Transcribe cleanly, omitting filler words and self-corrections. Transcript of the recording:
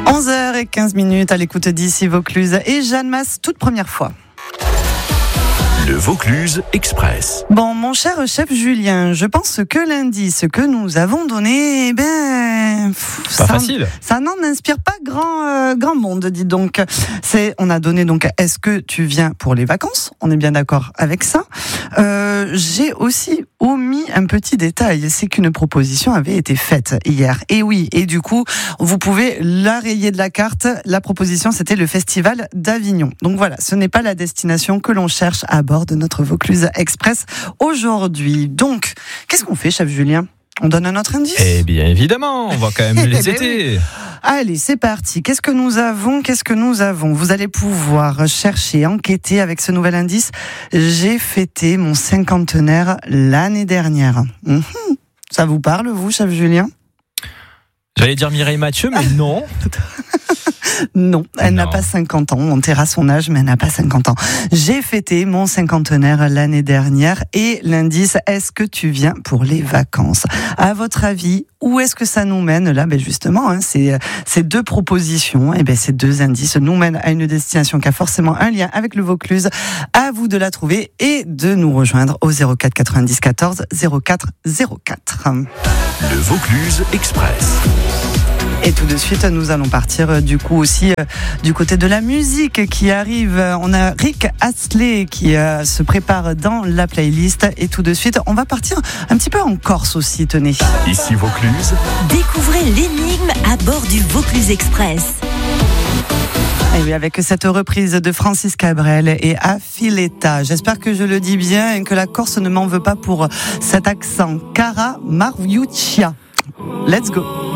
11h15 à l'écoute d'ici Vaucluse et Jeanne Masse, toute première fois. Le Vaucluse Express. Bon, mon cher chef Julien, je pense que l'indice que nous avons donné, facile. Ça n'en inspire pas grand monde, dites donc. On a donné donc, est-ce que tu viens pour les vacances ? On est bien d'accord avec ça. J'ai aussi omis un petit détail, c'est qu'une proposition avait été faite hier. Et oui, et du coup, vous pouvez la rayer de la carte. La proposition, c'était le Festival d'Avignon. Donc voilà, ce n'est pas la destination que l'on cherche à bord de notre Vaucluse Express aujourd'hui. Donc, qu'est-ce qu'on fait, chef Julien ? On donne un autre indice ? Eh bien évidemment, on va quand même les aider. Oui. Allez, c'est parti. Qu'est-ce que nous avons ? Vous allez pouvoir chercher, enquêter avec ce nouvel indice. J'ai fêté mon cinquantenaire l'année dernière. Ça vous parle, vous, chef Julien ? J'allais dire Mireille Mathieu, mais non. Non, elle n'a pas 50 ans. On taira son âge, mais elle n'a pas 50 ans. J'ai fêté mon cinquantenaire l'année dernière. Et l'indice, est-ce que tu viens pour les vacances ? À votre avis, où est-ce que ça nous mène ? Là, justement, ces deux propositions, ces deux indices nous mènent à une destination qui a forcément un lien avec le Vaucluse. À vous de la trouver et de nous rejoindre au 04 90 14 04 04. Le Vaucluse Express. Et tout de suite, nous allons partir du coup aussi du côté de la musique qui arrive. On a Rick Astley qui se prépare dans la playlist. Et tout de suite, on va partir un petit peu en Corse aussi, tenez. Ici Vaucluse. Découvrez l'énigme à bord du Vaucluse Express. Et oui, avec cette reprise de Francis Cabrel et Affiletta. J'espère que je le dis bien et que la Corse ne m'en veut pas pour cet accent. Cara Mariuccia. Let's go.